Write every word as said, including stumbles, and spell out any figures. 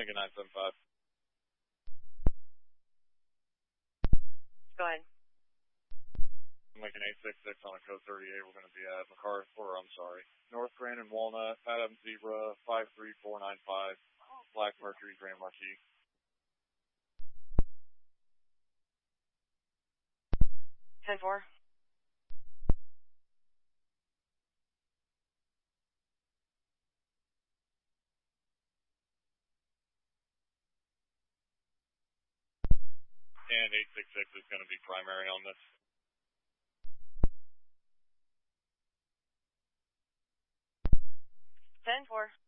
Lincoln nine seven five. Go ahead. Lincoln eight six six on a code thirty-eight. We're going to be at MacArthur, I'm sorry, North Grand and Walnut, Adam Zebra, five three four nine five, Black Mercury, Grand Marquis. ten four. And eight six six is going to be primary on this. ten four.